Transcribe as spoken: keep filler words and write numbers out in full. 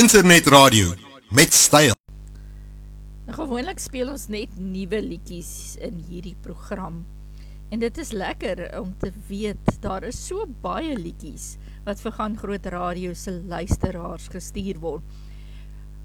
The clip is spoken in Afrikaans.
internetradio met styl. Gewoonlik speel ons net nuwe liedjies in hierdie program. En dit is lekker om te weet, daar is so baie liedjies wat vir Gaan Groot Radio se luisteraars gestuur word.